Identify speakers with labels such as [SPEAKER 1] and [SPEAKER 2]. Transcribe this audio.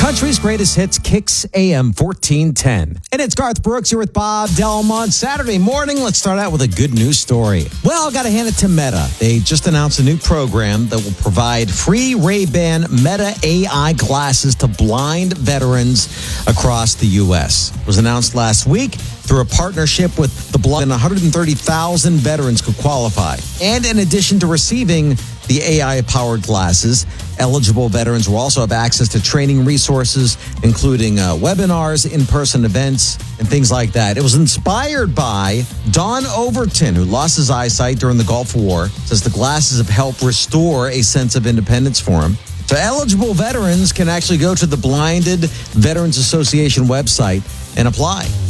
[SPEAKER 1] Country's greatest hits, Kicks AM 1410. And it's Garth Brooks here with Bob Delmont. Saturday morning, let's start out with a good news story. Well, got to hand it to Meta. They just announced a new program that will provide free Ray-Ban Meta AI glasses to blind veterans across the U.S. It was announced last week through a partnership with the blind. 130,000 veterans could qualify. And in addition to receiving the AI-powered glasses, eligible veterans will also have access to training resources, including webinars, in-person events, and things like that. It was inspired by Don Overton, who lost his eyesight during the Gulf War. Says the glasses have helped restore a sense of independence for him. So eligible veterans can actually go to the Blinded Veterans Association website and apply.